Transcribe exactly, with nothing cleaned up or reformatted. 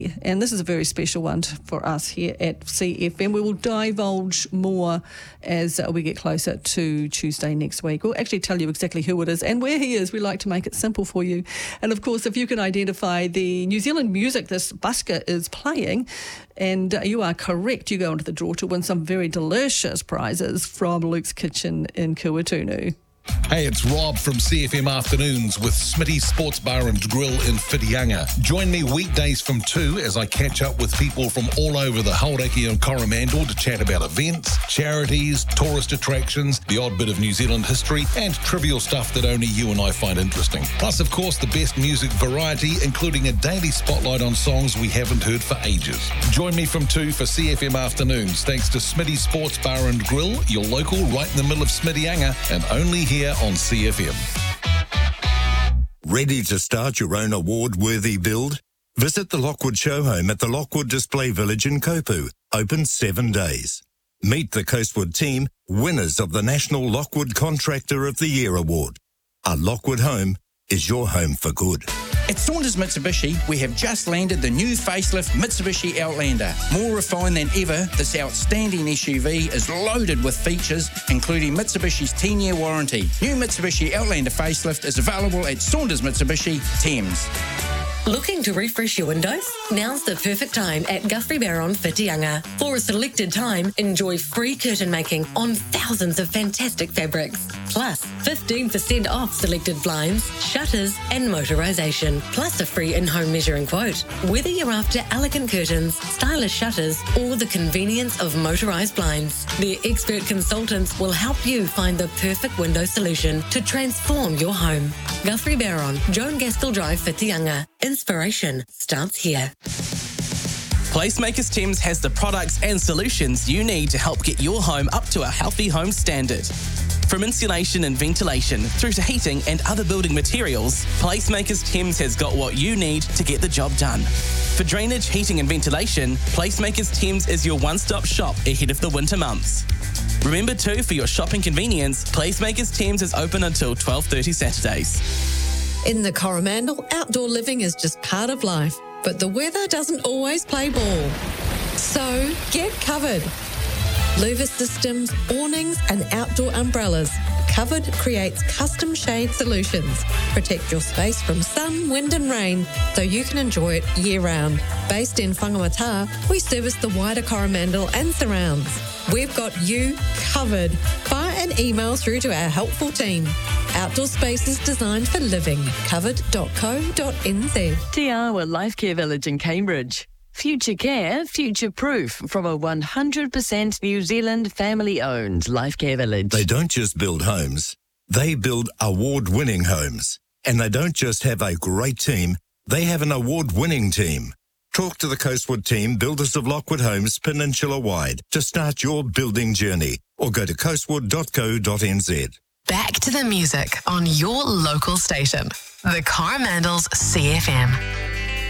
And this is a very special one for us here at C F M. We will divulge more as uh, we get closer to Tuesday next week. We'll actually tell you exactly who it is and where he is. We like to make it simple for you. And of course, if you can identify the New Zealand music this busker is playing, and uh, you are correct, you go into the draw to win some very delicious prizes from Luke's Kitchen in Kuatunu. Hey, it's Rob from C F M Afternoons with Smitty's Sports Bar and Grill in Whitianga. Join me weekdays from two as I catch up with people from all over the Hauraki and Coromandel to chat about events, charities, tourist attractions, the odd bit of New Zealand history, and trivial stuff that only you and I find interesting. Plus, of course, the best music variety, including a daily spotlight on songs we haven't heard for ages. Join me from two for C F M Afternoons, thanks to Smitty's Sports Bar and Grill, your local right in the middle of Smittyanga, and only here on C F M. Ready to start your own award-worthy build? Visit the Lockwood Show Home at the Lockwood Display Village in Kopu, open seven days. Meet the Coastwood team, winners of the National Lockwood Contractor of the Year Award. A Lockwood home is your home for good. At Saunders Mitsubishi, we have just landed the new facelift Mitsubishi Outlander. More refined than ever, this outstanding S U V is loaded with features, including Mitsubishi's ten-year warranty. New Mitsubishi Outlander facelift is available at Saunders Mitsubishi, Thames. Looking to refresh your windows? Now's the perfect time at Guthrie Barron, Whitianga. For a selected time, enjoy free curtain making on thousands of fantastic fabrics. Plus, fifteen percent off selected blinds, shutters and motorisation. Plus a free in-home measuring quote. Whether you're after elegant curtains, stylish shutters or the convenience of motorised blinds, their expert consultants will help you find the perfect window solution to transform your home. Guthrie Barron, Joan Gaskell Drive, Whitianga. Inspiration starts here. Placemakers Thames has the products and solutions you need to help get your home up to a healthy home standard. From insulation and ventilation through to heating and other building materials, Placemakers Thames has got what you need to get the job done. For drainage, heating and ventilation, Placemakers Thames is your one-stop shop ahead of the winter months. Remember too, for your shopping convenience, Placemakers Thames is open until twelve thirty Saturdays. In the Coromandel, outdoor living is just part of life, but the weather doesn't always play ball. So get covered. Louver systems, awnings and outdoor umbrellas. Covered creates custom shade solutions. Protect your space from sun, wind and rain so you can enjoy it year-round. Based in Whangamata, we service the wider Coromandel and surrounds. We've got you covered. Fire an email through to our helpful team. Outdoor spaces designed for living. covered dot co dot n z. Te Awa Life Care Village in Cambridge. Future care, future-proof from a one hundred percent New Zealand family-owned Life Care Village. They don't just build homes, they build award-winning homes. And they don't just have a great team, they have an award-winning team. Talk to the Coastwood team, builders of Lockwood Homes peninsula-wide, to start your building journey, or go to coastwood dot co dot n z. Back to the music on your local station, the Coromandel's C F M.